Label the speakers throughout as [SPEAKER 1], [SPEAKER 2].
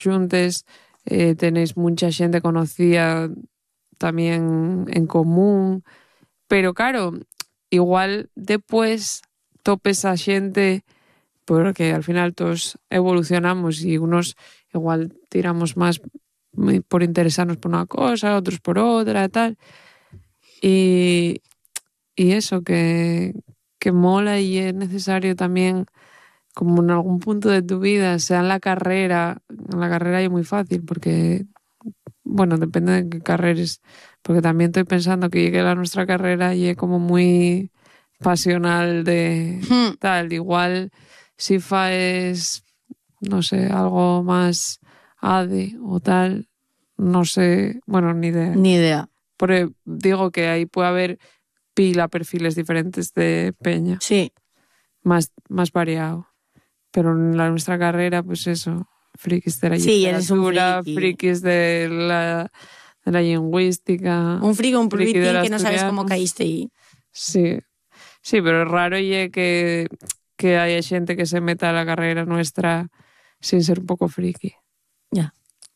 [SPEAKER 1] juntes, tenéis mucha xente conocida tamén en común, pero claro, igual después topes a xente porque al final todos evolucionamos y unos igual tiramos más por interesarnos por una cosa, otros por otra, tal. Y eso, que mola y es necesario también, como en algún punto de tu vida, sea en la carrera es muy fácil porque, bueno, depende de qué carreras, porque también estoy pensando que llegue a nuestra carrera y es como muy pasional de tal, igual si faes, no sé, algo más ADE o tal, no sé, bueno, ni idea.
[SPEAKER 2] Ni idea.
[SPEAKER 1] Porque digo que ahí puede haber pila perfiles diferentes de peña.
[SPEAKER 2] Sí.
[SPEAKER 1] Más variado. Pero en nuestra carrera, pues eso, frikis de la literatura, frikis de la lingüística.
[SPEAKER 2] Un friki que no sabes cómo caíste ahí.
[SPEAKER 1] Sí, pero es raro que haya gente que se meta a la carrera nuestra sin ser un poco friki.
[SPEAKER 2] Ya,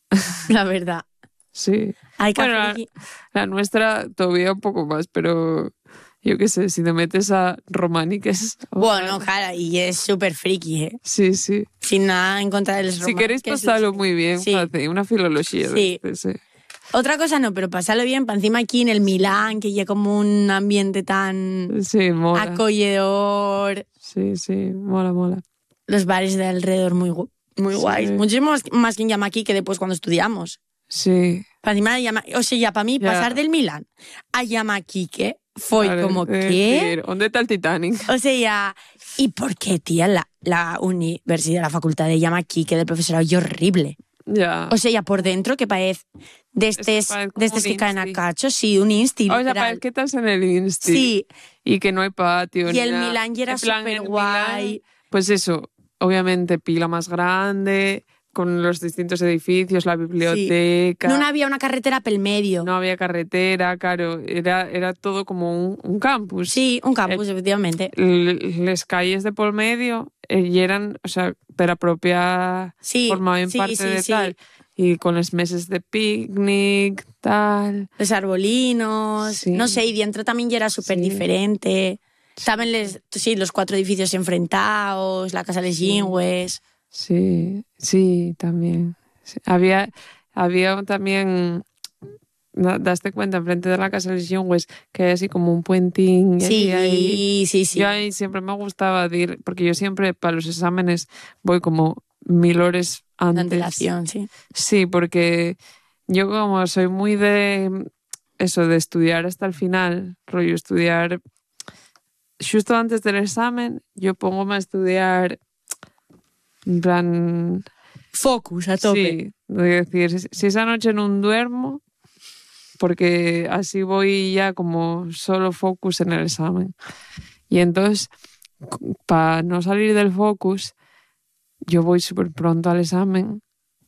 [SPEAKER 2] la verdad.
[SPEAKER 1] Sí. Bueno, la nuestra todavía un poco más, pero yo qué sé, si te metes a románicas...
[SPEAKER 2] Bueno, cara, y es súper friki, ¿eh?
[SPEAKER 1] Sí.
[SPEAKER 2] Sin nada en contra de los románicos.
[SPEAKER 1] Si queréis pasarlo muy bien, sí. Una filología.
[SPEAKER 2] Sí.
[SPEAKER 1] Sí.
[SPEAKER 2] Otra cosa no, pero pasarlo bien, para encima aquí en el Milán, que ya como un ambiente tan
[SPEAKER 1] mola.
[SPEAKER 2] acogedor.
[SPEAKER 1] Sí, mola.
[SPEAKER 2] Los bares de alrededor muy guays. Muchísimo más que en Yamaki que después cuando estudiamos.
[SPEAKER 1] Sí.
[SPEAKER 2] Para mí, pasar del Milán a Yamaquique fue como que...
[SPEAKER 1] ¿Dónde está el Titanic?
[SPEAKER 2] O sea, ¿y por qué, tía? La universidad, la facultad de Yamaquique del profesorado es horrible.
[SPEAKER 1] Ya.
[SPEAKER 2] O sea, por dentro que parece de estos que caen a cacho, sí, un insti.
[SPEAKER 1] O sea, parece que estás en el insti.
[SPEAKER 2] Sí.
[SPEAKER 1] Y que no hay patio.
[SPEAKER 2] Y el Milán ya era súper guay.
[SPEAKER 1] Pues eso, obviamente pila más grande, con los distintos edificios, la biblioteca.
[SPEAKER 2] Sí. No había una carretera pel medio.
[SPEAKER 1] No había carretera, claro, era todo como un campus.
[SPEAKER 2] Sí, un campus, efectivamente.
[SPEAKER 1] Les calles de por medio y eran, o sea, de la propia formaban parte de tal. Y con los meses de picnic, tal.
[SPEAKER 2] Los arbolinos, sí. No sé, y dentro también ya era súper diferente. Saben los 4 edificios enfrentados, la casa de les Lingües.
[SPEAKER 1] Sí, también. Sí. Había también, daste cuenta, enfrente de la casa de los Lingües, que hay así como un puentín.
[SPEAKER 2] Sí.
[SPEAKER 1] Yo ahí siempre me gustaba ir, porque yo siempre para los exámenes voy como 1000 horas antes.
[SPEAKER 2] Antelación, sí.
[SPEAKER 1] Sí, porque yo como soy muy de eso, de estudiar hasta el final, rollo estudiar justo antes del examen, yo pongo a estudiar en plan...
[SPEAKER 2] Focus, a tope.
[SPEAKER 1] Sí, es decir, si esa noche no duermo, porque así voy ya como solo focus en el examen. Y entonces, para no salir del focus, yo voy súper pronto al examen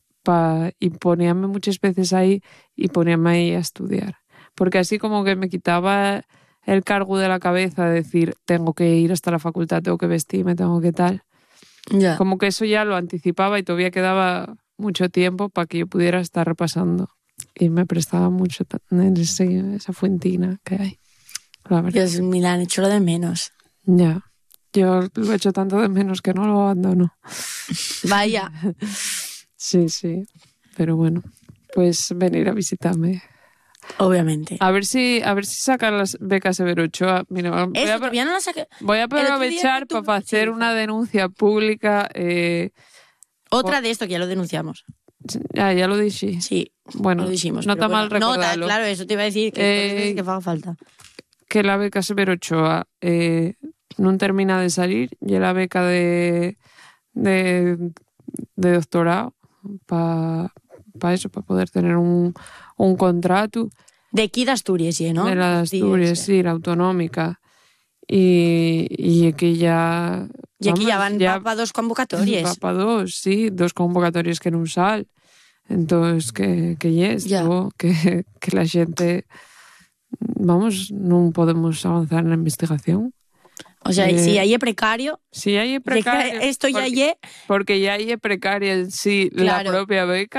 [SPEAKER 1] y poníame muchas veces ahí y poníame ahí a estudiar. Porque así como que me quitaba el cargo de la cabeza de decir, tengo que ir hasta la facultad, tengo que vestirme, tengo que tal.
[SPEAKER 2] Yeah.
[SPEAKER 1] Como que eso ya lo anticipaba y todavía quedaba mucho tiempo para que yo pudiera estar repasando. Y me prestaba mucho esa fuentina que hay. La verdad.
[SPEAKER 2] Dios, Milán, echo lo de menos.
[SPEAKER 1] Ya. Yo lo echo tanto de menos que no lo abandono.
[SPEAKER 2] Vaya.
[SPEAKER 1] Sí. Pero bueno, pues venir a visitarme.
[SPEAKER 2] Obviamente.
[SPEAKER 1] A ver si sacan las becas Severo Ochoa. Mira,
[SPEAKER 2] todavía no las saqué.
[SPEAKER 1] Voy a aprovechar para hacer una denuncia pública.
[SPEAKER 2] Otra de esto que ya lo denunciamos.
[SPEAKER 1] Ya lo dije.
[SPEAKER 2] Sí,
[SPEAKER 1] bueno,
[SPEAKER 2] lo dijimos.
[SPEAKER 1] No está mal recordarlo.
[SPEAKER 2] No, claro, eso te iba a decir que haga falta.
[SPEAKER 1] Que la beca Severo Ochoa no termina de salir y la beca de doctorado para eso, para poder tener un contrato.
[SPEAKER 2] De aquí de Asturias, ¿no?
[SPEAKER 1] De la de Asturias, sí, la autonómica. Y aquí ya...
[SPEAKER 2] Y aquí ya van para 2 convocatorias.
[SPEAKER 1] Va para 2, sí, 2 convocatorias que no sal. Entonces, que la gente... Vamos, no podemos avanzar en la investigación.
[SPEAKER 2] O sea, si ahí es precario...
[SPEAKER 1] Si ahí es precario...
[SPEAKER 2] Esto ya es...
[SPEAKER 1] Porque ya ahí es precaria en sí la propia beca.